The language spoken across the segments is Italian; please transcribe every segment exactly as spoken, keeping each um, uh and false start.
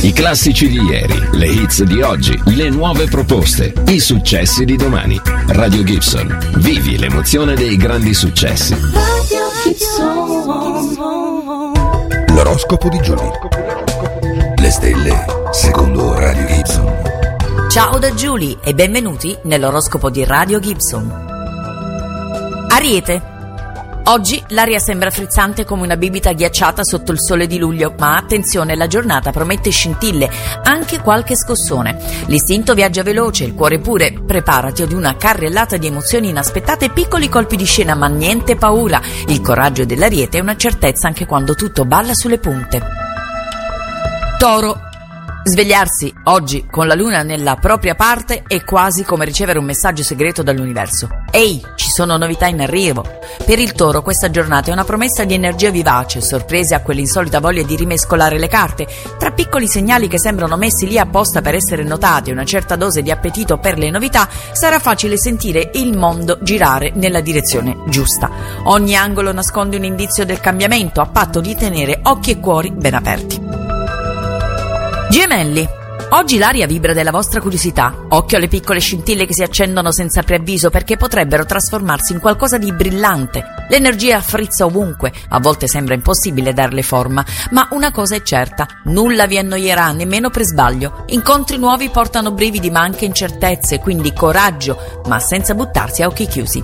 I classici di ieri, le hits di oggi, le nuove proposte, i successi di domani. Radio Gibson, vivi l'emozione dei grandi successi. Radio Gibson. L'oroscopo di Giulia. Le stelle secondo Radio Gibson. Ciao da Giulia e benvenuti nell'oroscopo di Radio Gibson. Ariete. Oggi l'aria sembra frizzante come una bibita ghiacciata sotto il sole di luglio, ma attenzione, la giornata promette scintille, anche qualche scossone. L'istinto viaggia veloce, il cuore pure. Preparati ad una carrellata di emozioni inaspettate e piccoli colpi di scena, ma niente paura. Il coraggio dell'Ariete è una certezza anche quando tutto balla sulle punte. Toro. Svegliarsi oggi con la luna nella propria parte è quasi come ricevere un messaggio segreto dall'universo. Ehi, ci sono novità in arrivo. Per il Toro questa giornata è una promessa di energia vivace, sorprese a quell'insolita voglia di rimescolare le carte. Tra piccoli segnali che sembrano messi lì apposta per essere notati e una certa dose di appetito per le novità, sarà facile sentire il mondo girare nella direzione giusta. Ogni angolo nasconde un indizio del cambiamento, a patto di tenere occhi e cuori ben aperti. Gemelli. Oggi l'aria vibra della vostra curiosità. Occhio alle piccole scintille che si accendono senza preavviso, perché potrebbero trasformarsi in qualcosa di brillante. L'energia frizza ovunque, a volte sembra impossibile darle forma, ma una cosa è certa, nulla vi annoierà, nemmeno per sbaglio. Incontri nuovi portano brividi ma anche incertezze, quindi coraggio, ma senza buttarsi a occhi chiusi.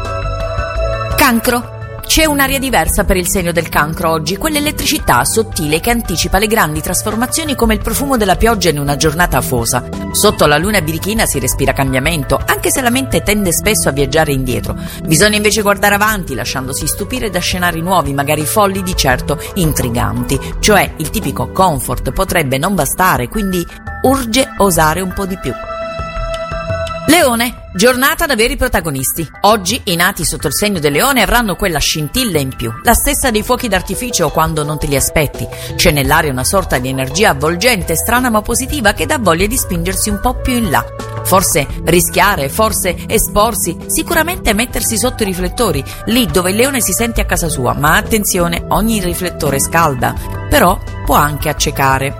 Cancro. C'è un'aria diversa per il segno del Cancro oggi, quell'elettricità sottile che anticipa le grandi trasformazioni come il profumo della pioggia in una giornata afosa. Sotto la luna birichina si respira cambiamento, anche se la mente tende spesso a viaggiare indietro. Bisogna invece guardare avanti, lasciandosi stupire da scenari nuovi, magari folli, di certo intriganti. Cioè, il tipico comfort potrebbe non bastare, quindi urge osare un po' di più. Leone. Giornata da veri protagonisti. Oggi i nati sotto il segno del Leone avranno quella scintilla in più, la stessa dei fuochi d'artificio quando non te li aspetti. C'è nell'aria una sorta di energia avvolgente, strana ma positiva, che dà voglia di spingersi un po' più in là. Forse rischiare, forse esporsi, sicuramente mettersi sotto i riflettori, lì dove il Leone si sente a casa sua, ma attenzione, ogni riflettore scalda, però può anche accecare.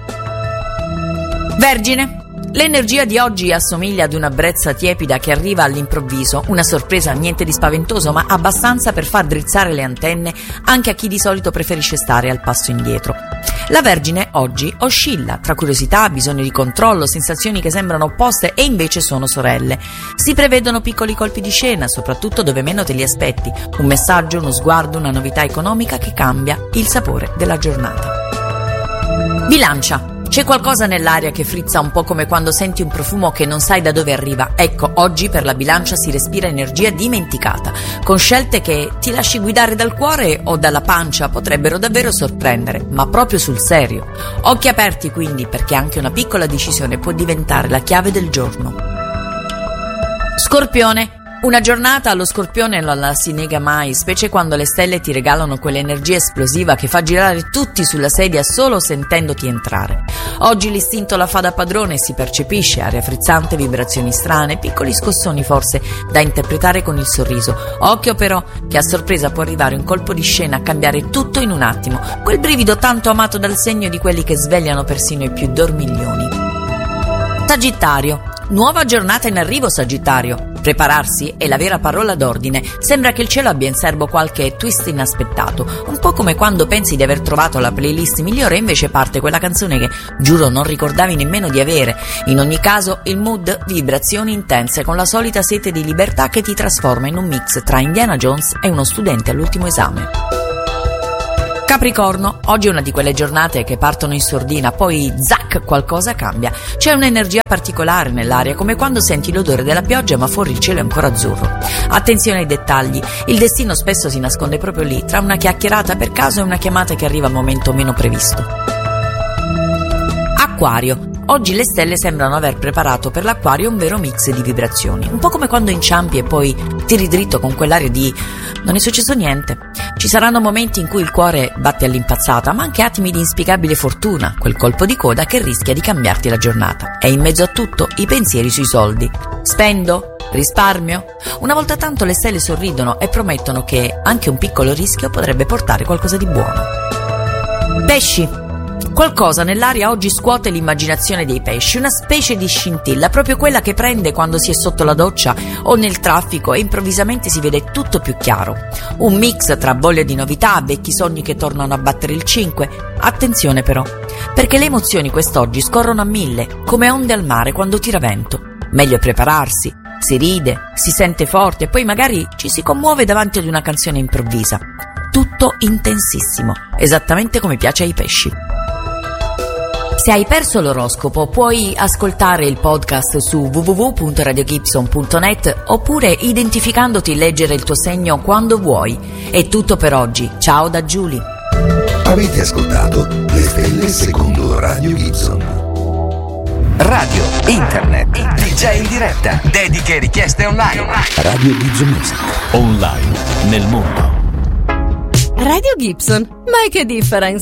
Vergine. L'energia di oggi assomiglia ad una brezza tiepida che arriva all'improvviso, una sorpresa niente di spaventoso ma abbastanza per far drizzare le antenne anche a chi di solito preferisce stare al passo indietro. La Vergine oggi oscilla tra curiosità, bisogno di controllo, sensazioni che sembrano opposte e invece sono sorelle. Si prevedono piccoli colpi di scena, soprattutto dove meno te li aspetti, un messaggio, uno sguardo, una novità economica che cambia il sapore della giornata. Bilancia. C'è qualcosa nell'aria che frizza un po' come quando senti un profumo che non sai da dove arriva. Ecco, oggi per la Bilancia si respira energia dimenticata, con scelte che ti lasci guidare dal cuore o dalla pancia potrebbero davvero sorprendere, ma proprio sul serio. Occhi aperti quindi, perché anche una piccola decisione può diventare la chiave del giorno. Scorpione. Una giornata allo Scorpione non la si nega mai, specie quando le stelle ti regalano quell'energia esplosiva che fa girare tutti sulla sedia solo sentendoti entrare. Oggi l'istinto la fa da padrone e si percepisce, aria frizzante, vibrazioni strane, piccoli scossoni forse da interpretare con il sorriso. Occhio però che a sorpresa può arrivare un colpo di scena a cambiare tutto in un attimo, quel brivido tanto amato dal segno di quelli che svegliano persino i più dormiglioni. Sagittario. Nuova giornata in arrivo, Sagittario. Prepararsi è la vera parola d'ordine. Sembra che il cielo abbia in serbo qualche twist inaspettato, un po' come quando pensi di aver trovato la playlist migliore e invece parte quella canzone che giuro non ricordavi nemmeno di avere. In ogni caso il mood, vibrazioni intense con la solita sete di libertà che ti trasforma in un mix tra Indiana Jones e uno studente all'ultimo esame. Capricorno, oggi è una di quelle giornate che partono in sordina, poi zac, qualcosa cambia. C'è un'energia particolare nell'aria, come quando senti l'odore della pioggia ma fuori il cielo è ancora azzurro. Attenzione ai dettagli, il destino spesso si nasconde proprio lì, tra una chiacchierata per caso e una chiamata che arriva a un momento meno previsto. Acquario. Oggi le stelle sembrano aver preparato per l'Acquario un vero mix di vibrazioni, un po' come quando inciampi e poi tiri dritto con quell'aria di non è successo niente. Ci saranno momenti in cui il cuore batte all'impazzata, ma anche attimi di inspiegabile fortuna, quel colpo di coda che rischia di cambiarti la giornata. E in mezzo a tutto i pensieri sui soldi. Spendo? Risparmio? Una volta tanto le stelle sorridono e promettono che anche un piccolo rischio potrebbe portare qualcosa di buono. Pesci. Qualcosa nell'aria oggi scuote l'immaginazione dei pesci, una specie di scintilla, proprio quella che prende quando si è sotto la doccia o nel traffico e improvvisamente si vede tutto più chiaro. Un mix tra voglia di novità, vecchi sogni che tornano a battere il cinque. Attenzione però, perché le emozioni quest'oggi scorrono a mille, come onde al mare quando tira vento. Meglio prepararsi, si ride, si sente forte e poi magari ci si commuove davanti ad una canzone improvvisa. Tutto intensissimo, esattamente come piace ai pesci. Se hai perso l'oroscopo puoi ascoltare il podcast su w w w punto radio gibson punto net oppure identificandoti leggere il tuo segno quando vuoi. È tutto per oggi, ciao da Giulia. Avete ascoltato Le Stelle secondo Radio Gibson. Radio, internet, D J in diretta, dediche e richieste online. Radio Gibson Music. Online nel mondo. Radio Gibson, ma che differenza?